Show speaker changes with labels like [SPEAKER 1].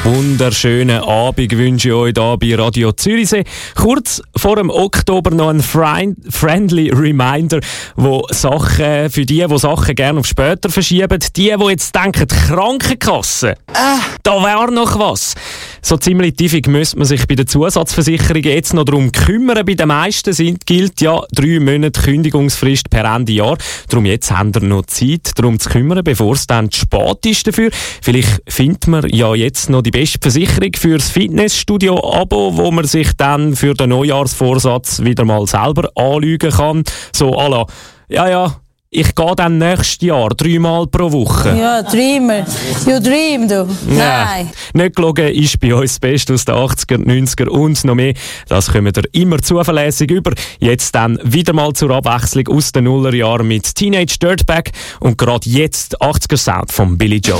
[SPEAKER 1] Wunderschönen Abend wünsche ich euch hier bei Radio Zürichsee. Kurz vor dem Oktober noch ein friendly Reminder, wo Sachen, für die Sachen gerne auf später verschieben. Die jetzt denken, Krankenkasse, da wäre noch was. So ziemlich tiefig müsste man sich bei den Zusatzversicherungen jetzt noch darum kümmern. Bei den meisten gilt ja 3 Monate Kündigungsfrist per Ende Jahr. Darum jetzt haben wir noch Zeit, darum zu kümmern, bevor es dann zu spät ist dafür. Vielleicht findet man ja jetzt noch die beste Versicherung für das Fitnessstudio-Abo, wo man sich dann für den Neujahrsvorsatz wieder mal selber anlügen kann. So à la, ja, ich gehe dann nächstes Jahr 3 Mal pro Woche.
[SPEAKER 2] Ja, Dreamer. You dream, du. Nein.
[SPEAKER 1] Nicht gelogen ist bei uns das Beste aus den 80er, 90er und noch mehr. Das kommen wir immer zuverlässig über. Jetzt dann wieder mal zur Abwechslung aus den Nullerjahren mit Teenage Dirtbag und gerade jetzt 80er Sound von Billy Joel.